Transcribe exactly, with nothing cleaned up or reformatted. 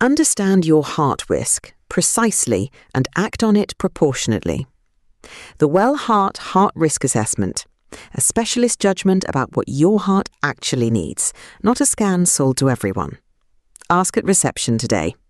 Understand your heart risk precisely and act on it proportionately. The Well Heart Heart Risk Assessment, a specialist judgment about what your heart actually needs, not a scan sold to everyone. Ask at reception today.